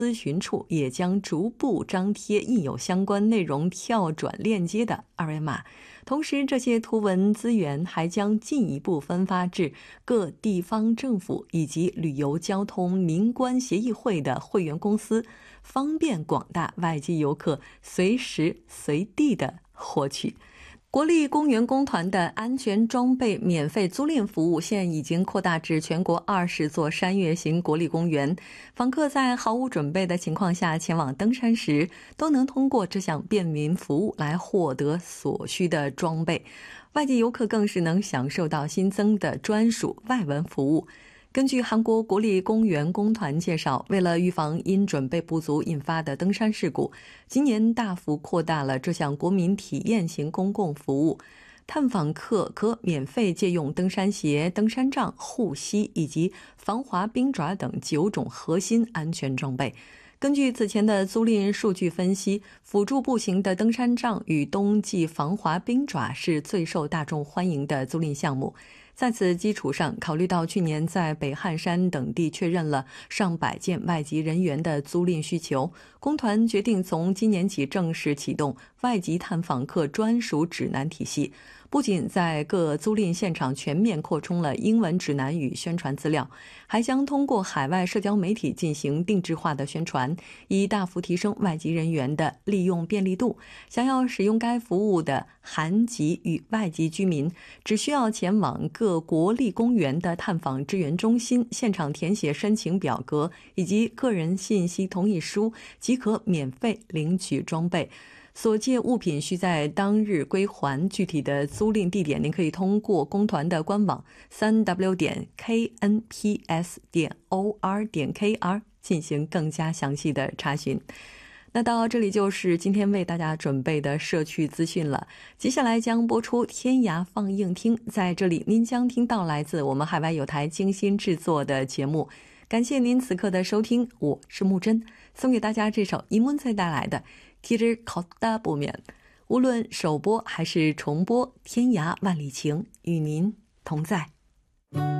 咨询处也将逐步张贴印有相关内容跳转链接的二维码，同时这些图文资源还将进一步分发至各地方政府以及旅游交通民关协议会的会员公司，方便广大外籍游客随时随地的获取。国立公园工团的安全装备免费租赁服务现已经扩大至全国20座山岳型国立公园，访客在毫无准备的情况下前往登山时，都能通过这项便民服务来获得所需的装备。外地游客更是能享受到新增的专属外文服务。根据韩国国立公园工团介绍，为了预防因准备不足引发的登山事故，今年大幅扩大了这项国民体验型公共服务。探访客可免费借用登山鞋、登山杖、护膝以及防滑冰爪等9种核心安全装备。根据此前的租赁数据分析，辅助步行的登山杖与冬季防滑冰爪是最受大众欢迎的租赁项目。在此基础上，考虑到去年在北汉山等地确认了上百件外籍人员的租赁需求，工团决定从今年起正式启动外籍探访客专属指南体系。不仅在各租赁现场全面扩充了英文指南与宣传资料，还将通过海外社交媒体进行定制化的宣传，以大幅提升外籍人员的利用便利度。想要使用该服务的韩籍与外籍居民，只需要前往各国立公园的探访支援中心，现场填写申请表格以及个人信息同意书，即可免费领取装备。所借物品需在当日归还，具体的租赁地点您可以通过工团的官网 3w.knps.or.kr 进行更加详细的查询。那到这里就是今天为大家准备的社区资讯了，接下来将播出天涯放映厅，在这里您将听到来自我们海外有台精心制作的节目。感谢您此刻的收听，我是木真，送给大家这首이문세带来的길을 걷다 보면，无论首播还是重播，天涯万里情与您同在。